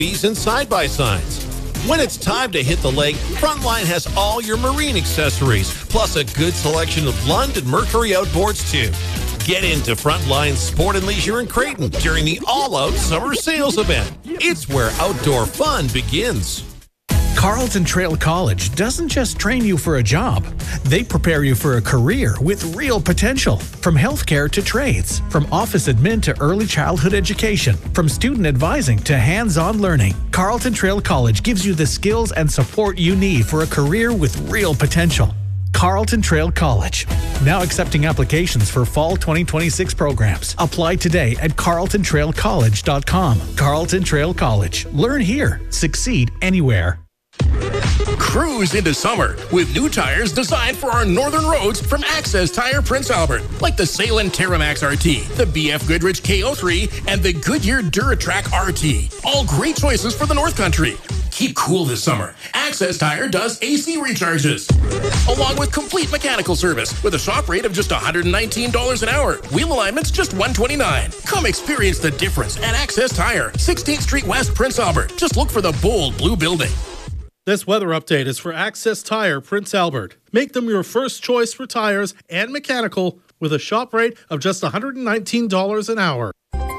and side-by-sides. When it's time to hit the lake, Frontline has all your marine accessories, plus a good selection of Lund and Mercury outboards, too. Get into Frontline Sport and Leisure in Creighton during the all-out summer sales event. It's where outdoor fun begins. Carleton Trail College doesn't just train you for a job. They prepare you for a career with real potential. From healthcare to trades, from office admin to early childhood education, from student advising to hands-on learning, Carleton Trail College gives you the skills and support you need for a career with real potential. Carleton Trail College. Now accepting applications for fall 2026 programs. Apply today at carletontrailcollege.com. Carleton Trail College. Learn here. Succeed anywhere. Cruise into summer with new tires designed for our northern roads from Access Tire Prince Albert, like the Salem TerraMax RT, the BF Goodrich KO3, and the Goodyear DuraTrack RT. All great choices for the North Country. Keep cool this summer. Access Tire does AC recharges, along with complete mechanical service with a shop rate of just $119 an hour. Wheel alignment's just $129. Come experience the difference at Access Tire, 16th Street West, Prince Albert. Just look for the bold blue building. This weather update is for Access Tire Prince Albert. Make them your first choice for tires and mechanical with a shop rate of just $119 an hour.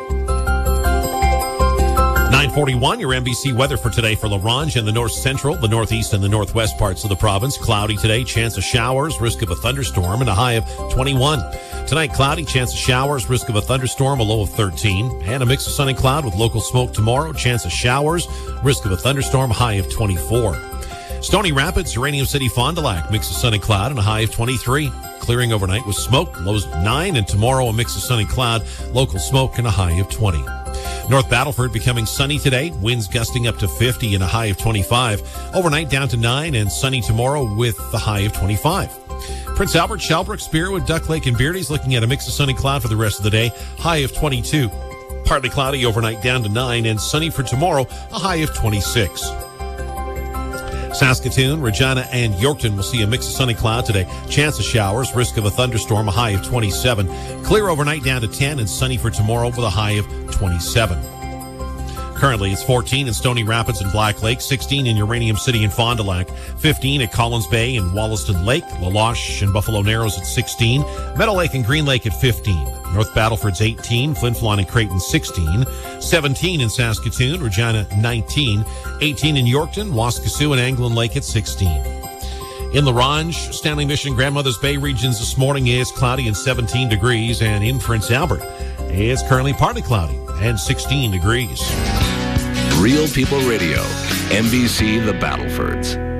941, your NBC weather for today for La Ronge and the north central, the northeast, and the northwest parts of the province. Cloudy today, chance of showers, risk of a thunderstorm, and a high of 21. Tonight, cloudy, chance of showers, risk of a thunderstorm, a low of 13. And a mix of sun and cloud with local smoke tomorrow, chance of showers, risk of a thunderstorm, high of 24. Stony Rapids, Uranium City, Fond du Lac, mix of sun and cloud, and a high of 23. Clearing overnight with smoke, lows 9, and tomorrow a mix of sun and cloud, local smoke, and a high of 20. North Battleford becoming sunny today, winds gusting up to 50 and a high of 25. Overnight down to 9 and sunny tomorrow with the high of 25. Prince Albert, Shalbrook, Spearwood, Duck Lake, and Beardy's looking at a mix of sun and cloud for the rest of the day, high of 22. Partly cloudy overnight down to 9 and sunny for tomorrow, a high of 26. Saskatoon, Regina, and Yorkton will see a mix of sunny cloud today. Chance of showers, risk of a thunderstorm, a high of 27. Clear overnight down to 10 and sunny for tomorrow with a high of 27. Currently, it's 14 in Stony Rapids and Black Lake, 16 in Uranium City and Fond du Lac, 15 at Collins Bay and Wollaston Lake, La Loche and Buffalo Narrows at 16, Meadow Lake and Green Lake at 15. North Battleford's 18, Flin Flon and Creighton 16, 17 in Saskatoon, Regina 19, 18 in Yorkton, Waskesiu and Anglin Lake at 16. In La Ronge, Stanley Mission, Grandmother's Bay regions this morning is cloudy and 17 degrees, and in Prince Albert, it's currently partly cloudy and 16 degrees. Real People Radio, NBC The Battlefords.